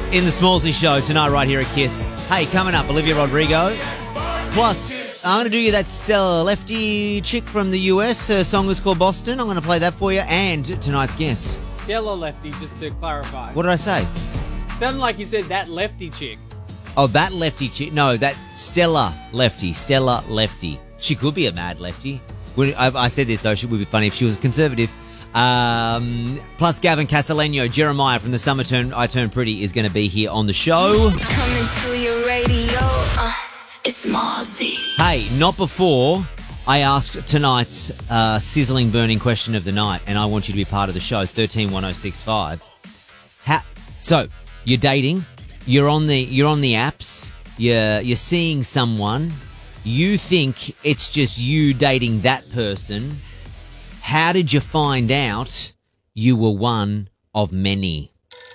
in the Smallsy Show tonight right here at KISS. Hey, coming up, Olivia Rodrigo. Plus, I'm going to do you that lefty chick from the US. Her song is called Boston. I'm going to play that for you. And tonight's guest. Stella Lefty, just to clarify. What did I say? Sounded like you said that lefty chick. Oh, that lefty chick. No, that Stella Lefty. Stella Lefty. She could be a mad lefty. I said this, though. It would be funny if she was a conservative. Plus, Gavin Castellano, Jeremiah from the Summer I Turn Pretty is going to be here on the show. Coming to your radio, it's Smallsy. Hey, not before I asked tonight's sizzling, burning question of the night, and I want you to be part of the show. 131065. So you're dating, you're on the apps, you're seeing someone, you think it's just you dating that person. How did you find out you were one of many?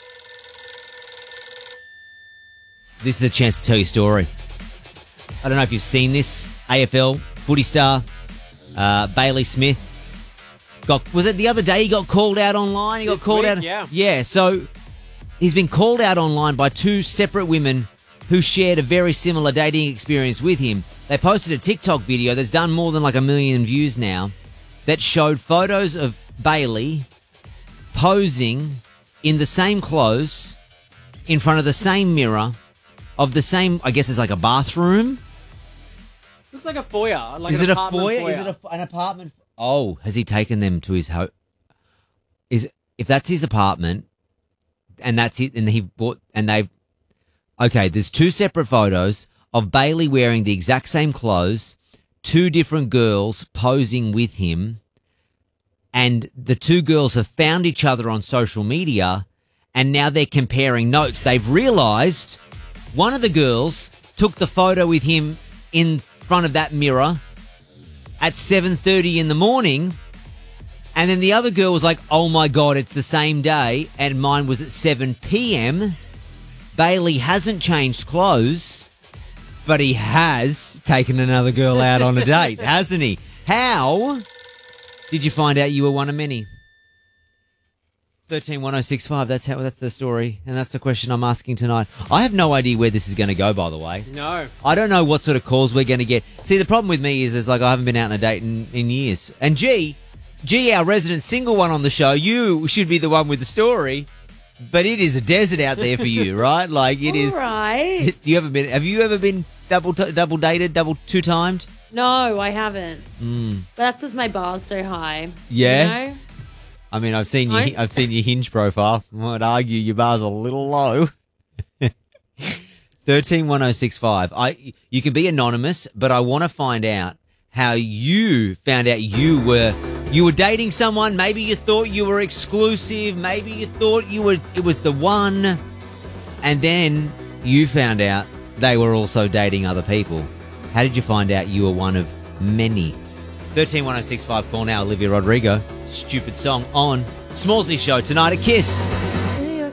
This is a chance to tell your story. I don't know if you've seen this. AFL footy star Bailey Smith was it the other day he got called out online? He got called out. Yeah. So he's been called out online by two separate women who shared a very similar dating experience with him. They posted a TikTok video that's done more than like 1 million views now, that showed photos of Bailey posing in the same clothes in front of the same mirror of the same, I guess it's like a bathroom. Looks like a foyer. Is it a foyer? Is it an apartment? Oh, has he taken them to his home? If that's his apartment and that's it, okay, there's two separate photos of Bailey wearing the exact same clothes, two different girls posing with him, and the two girls have found each other on social media, and now they're comparing notes. They've realised one of the girls took the photo with him in front of that mirror at 7:30 in the morning, and then the other girl was like, oh my God, it's the same day, and mine was at 7 p.m. Bailey hasn't changed clothes, but he has taken another girl out on a date, hasn't he? How did you find out you were one of many? 131065, that's the story, and that's the question I'm asking tonight. I have no idea where this is going to go, by the way. No. I don't know what sort of calls we're going to get. See, the problem with me is like I haven't been out on a date in years. And G, our resident single one on the show, you should be the one with the story. But it is a desert out there for you, right? Like it is. Right. Have you ever been double dated, two-timed? No, I haven't. But that's because my bar's so high. Yeah. You know? I mean, I've seen your Hinge profile. I would argue your bar's a little low. 131065. You can be anonymous, but I want to find out how you found out you were dating someone. Maybe you thought you were exclusive. Maybe you thought it was the one, and then you found out they were also dating other people. How did you find out you were one of many? 131065. Call now. Olivia Rodrigo. Stupid song on Smallsy Show tonight at KISS.